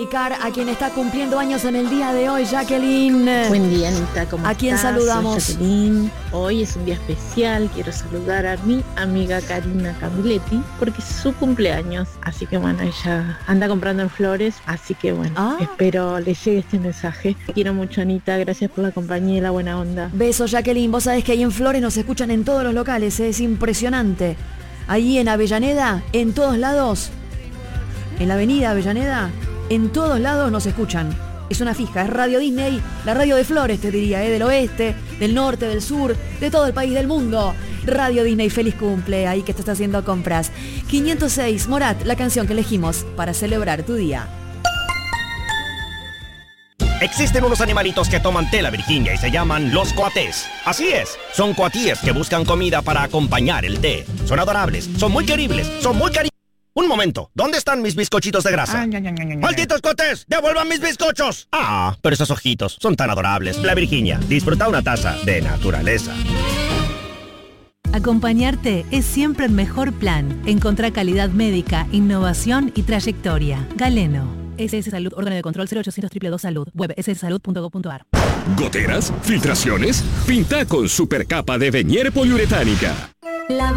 dedicar a quien está cumpliendo años en el día de hoy, Jacqueline. Buen día, Anita, ¿cómo estás? ¿A quién saludamos? Soy Jacqueline. Hoy es un día especial, quiero saludar a mi amiga Karina Camilletti, porque es su cumpleaños, así que bueno, ella anda comprando en flores, así que bueno, espero le llegue este mensaje. Te quiero mucho, Anita, gracias por la compañía y la buena onda. Besos, Jacqueline. Vos sabés que ahí en Flores nos escuchan en todos los locales, es impresionante. Ahí en Avellaneda, en todos lados, en la avenida Avellaneda, en todos lados nos escuchan. Es una fija, es Radio Disney, la radio de Flores, te diría, del oeste, del norte, del sur, de todo el país, del mundo. Radio Disney, feliz cumple, ahí que estás haciendo compras. 506, Morat, la canción que elegimos para celebrar tu día. Existen unos animalitos que toman té, la Virginia, y se llaman los coatés. Así es, son coatíes que buscan comida para acompañar el té. Son adorables, son muy queribles, son muy cariñosos. Un momento, ¿dónde están mis bizcochitos de grasa? ¡Malditos coatés! ¡Devuelvan mis bizcochos! Ah, pero esos ojitos son tan adorables. La Virginia, disfruta una taza de naturaleza. Acompañarte es siempre el mejor plan. Encontrá calidad médica, innovación y trayectoria. Galeno. SS Salud, órgano de control 0800 222 Salud. Web sssalud.gov.ar. ¿Goteras? ¿Filtraciones? Pinta con supercapa de Venier poliuretánica.